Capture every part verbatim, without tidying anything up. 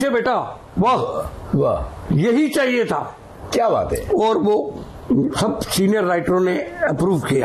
बेटा वाह वाह, यही चाहिए था। क्या बात है। और वो सब सीनियर राइटरों ने अप्रूव किया,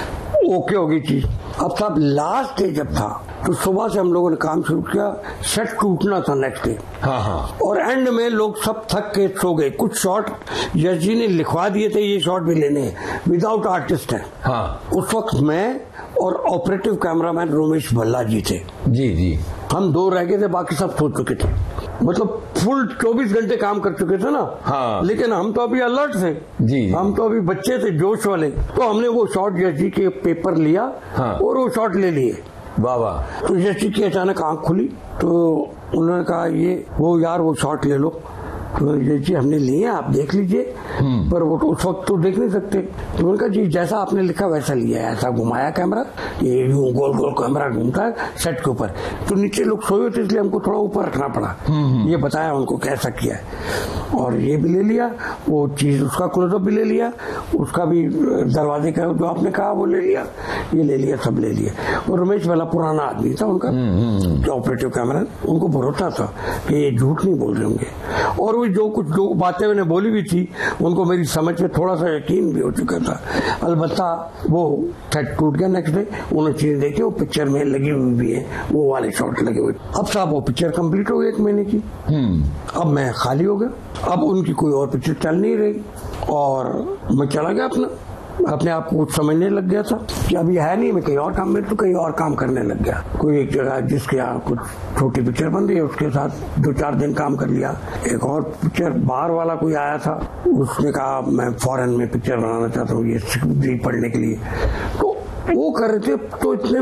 ओके हो गई चीज। अब साहब लास्ट डे जब था तो सुबह से हम लोगों ने काम शुरू किया, सेट टूटना था नेक्स्ट डे। हाँ हाँ। और एंड में लोग सब थक के सो गए। कुछ शॉट यश जी ने लिखवा दिए थे, ये शॉट भी लेने हैं, विदाउट आर्टिस्ट है। हाँ। उस वक्त मैं और ऑपरेटिव कैमरामैन रोमेश भल्ला जी थे। जी जी। हम दो रह गए थे, बाकी सब सो चुके थे। मतलब फुल चौबीस घंटे काम कर चुके थे ना। हाँ। लेकिन हम तो अभी अलर्ट थे जी। हम तो अभी बच्चे थे, जोश वाले। तो हमने वो शॉट यश जी के पेपर लिया। हाँ। और वो शॉट ले लिए। वाह वाह। तो यश जी की अचानक आंख खुली तो उन्होंने कहा ये वो यार वो शॉट ले लो। तो यश जी हमने लिए, आप देख लीजिए, पर वो तो उस वक्त तो देख नहीं सकते। तो उन्होंने कहा जी जैसा आपने लिखा वैसा लिया है। ऐसा घुमाया कैमरा, ये यूं गोल गोल कैमरा घूमता है सेट के ऊपर। तो नीचे लोग सोए थे इसलिए हमको थोड़ा ऊपर रखना पड़ा। ये बताया उनको कैसा किया है। और ये भी ले लिया, वो चीज उसका क्लोजअप भी ले लिया, उसका भी दरवाजे का जो आपने कहा वो ले लिया, ये ले लिया, सब ले लिया। और रमेश वाला पुराना आदमी था उनका, जो ऑपरेटिव कैमरा, उनको भरोसा था कि ये झूठ नहीं बोल रहे होंगे। और वो जो कुछ जो बातें मैंने बोली भी थी उनको मेरी समझ में थोड़ा सा यकीन भी हो चुका था। अलबत्ता वो सेट टूट गया नेक्स्ट डे। उन्होंने चीज देखी, वो पिक्चर में लगी हुई भी है, वो वाले शॉट लगे हुए। अब साहब वो पिक्चर कंप्लीट हो गई एक महीने की। अब मैं खाली हो गया। अब उनकी कोई और पिक्चर चल नहीं रही और मैं चला गया अपना अपने आप को कुछ समझने लग गया था कि अभी है नहीं, मैं कहीं और काम में तो कहीं और काम करने लग गया। कोई एक जगह जिसके यहाँ कुछ छोटी पिक्चर बन रही है उसके साथ दो चार दिन काम कर लिया। एक और पिक्चर बाहर वाला कोई आया था, उसने कहा मैं फॉरेन में पिक्चर बनाना चाहता हूँ ये स्क्रिप्ट पढ़ने के लिए। तो वो कर रहे थे तो इतने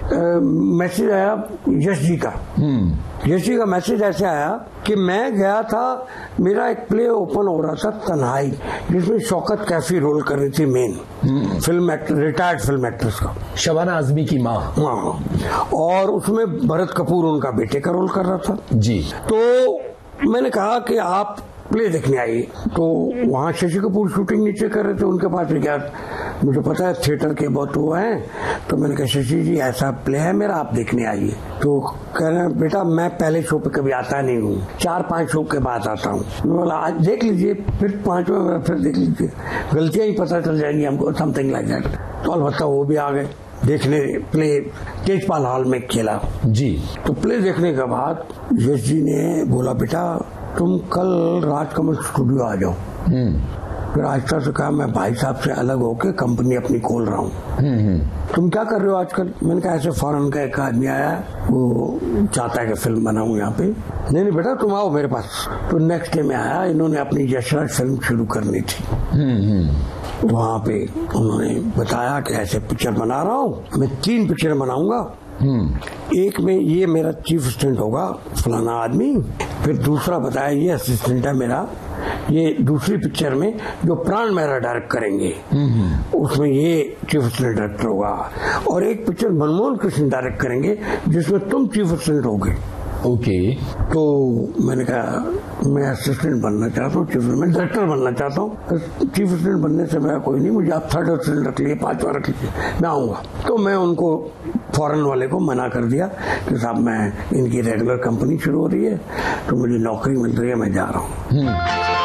में मैसेज आया यश जी का। यश जी का मैसेज ऐसे आया कि मैं गया था, मेरा एक प्ले ओपन हो रहा था तन्हाई, जिसमें शौकत कैफी रोल कर रही थी main film actor, retired film actress का, शबाना आजमी की माँ। हाँ। और उसमें भरत कपूर उनका बेटे का रोल कर रहा था जी। तो मैंने कहा कि आप प्ले देखने आइए। तो वहाँ शशि कपूर शूटिंग नीचे कर रहे थे, उनके पास भी गया, मुझे पता है थिएटर के बहुत वो हैं। तो मैंने कहा शशि जी ऐसा प्ले है मेरा, आप देखने आइए। तो कह रहे हैं बेटा मैं पहले शो पे कभी आता नहीं हूँ, चार पांच शो के बाद आता हूँ। बोला आज देख लीजिए, फिर पांचवें फिर देख लीजिए, गलतियां ही पता चल जाएंगी हमको, समथिंग लाइक दैट। तो अलबत्ता वो भी आ गए देखने। प्ले तेजपाल हॉल में खेला जी। तो प्ले देखने के बाद यश जी ने बोला बेटा तुम कल राजकमल स्टूडियो आ जाओ। फिर आस्था से कहा मैं भाई साहब से अलग होके कंपनी अपनी खोल रहा हूँ, तुम क्या कर रहे हो आजकल? मैंने कहा ऐसे फॉरेन का एक आदमी आया, वो चाहता है कि फिल्म बनाऊं यहाँ पे। नहीं नहीं बेटा तुम आओ मेरे पास। तो नेक्स्ट डे में आया, इन्होंने अपनी यशराज फिल्म शुरू करनी थी। वहाँ पे उन्होंने बताया कि ऐसे पिक्चर बना रहा हूँ, मैं तीन पिक्चर बनाऊंगा। एक में ये मेरा चीफ असिस्टेंट होगा फलाना आदमी, फिर दूसरा बताया ये असिस्टेंट है मेरा, ये दूसरी पिक्चर में जो प्राण मेरा डायरेक्ट करेंगे उसमें ये चीफ असिस्टेंट डायरेक्टर होगा, और एक पिक्चर मनमोहन कृष्ण डायरेक्ट करेंगे जिसमें तुम चीफ असिस्टेंट होगे। ओके। तो मैंने कहा मैं असिस्टेंट बनना चाहता हूँ, चीफ मैं डायरेक्टर बनना चाहता हूँ, चीफ असिस्टेंट बनने से मेरा कोई नहीं, मुझे आप थर्ड असिस्टेंट रख लीजिए, पांचवा रख लीजिए, मैं आऊंगा। तो मैं उनको फॉरेन वाले को मना कर दिया कि साहब मैं इनकी रेगुलर कंपनी शुरू हो रही है तो मुझे नौकरी मिल रही है, मैं जा रहा हूँ।